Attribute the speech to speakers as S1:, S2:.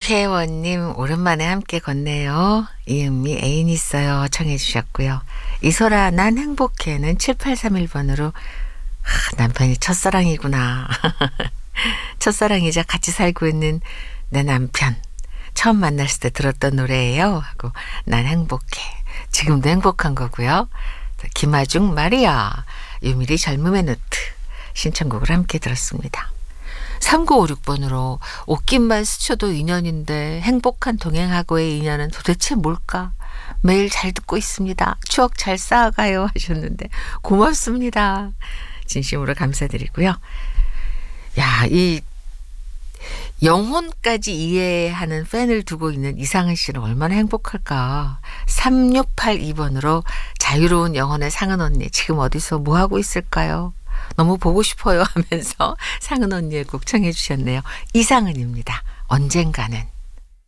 S1: 최원님 오랜만에 함께 걷네요. 이은미 애인 있어요 청해 주셨고요. 이소라 난 행복해는 7831번으로 남편이 첫사랑이구나. 첫사랑이자 같이 살고 있는 내 남편 처음 만났을 때 들었던 노래예요 하고 난 행복해. 지금도 행복한 거고요. 김아중 마리아 유미리 젊음의 노트 신청곡을 함께 들었습니다. 3956번으로 옷깃만 스쳐도 인연인데 행복한 동행하고의 인연은 도대체 뭘까? 매일 잘 듣고 있습니다. 추억 잘 쌓아가요 하셨는데 고맙습니다. 진심으로 감사드리고요. 야, 이 영혼까지 이해하는 팬을 두고 있는 이상은 씨는 얼마나 행복할까. 3682번으로 자유로운 영혼의 상은 언니 지금 어디서 뭐하고 있을까요? 너무 보고 싶어요 하면서 상은 언니의 곡 청해 주셨네요. 이상은입니다. 언젠가는.